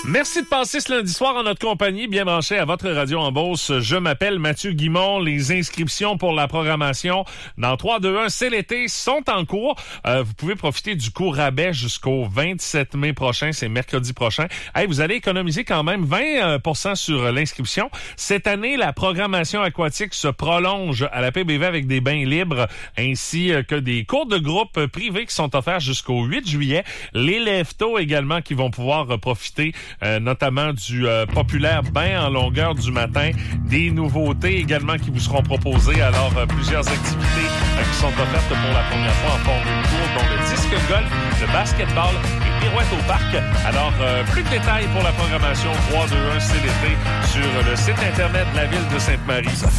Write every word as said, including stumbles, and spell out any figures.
Merci de passer ce lundi soir en notre compagnie, bien branché à votre radio en Beauce. Je m'appelle Mathieu Guimond. Les inscriptions pour la programmation dans trois, deux, un, c'est l'été, sont en cours. Euh, vous pouvez profiter du cours rabais jusqu'au vingt-sept mai prochain, c'est mercredi prochain. Hey, vous allez économiser quand même vingt pour cent sur l'inscription. Cette année, la programmation aquatique se prolonge à la P B V avec des bains libres ainsi que des cours de groupe privés qui sont offerts jusqu'au huit juillet. Les lève-tôt également qui vont pouvoir profiter Euh, notamment du euh, populaire bain en longueur du matin, des nouveautés également qui vous seront proposées, alors euh, plusieurs activités euh, qui sont offertes pour la première fois en formule courte, dont le disque golf, le basketball et pirouette au parc. Alors, euh, plus de détails pour la programmation trois, deux, un, c'est l'été sur le site internet de la ville de Sainte-Marie.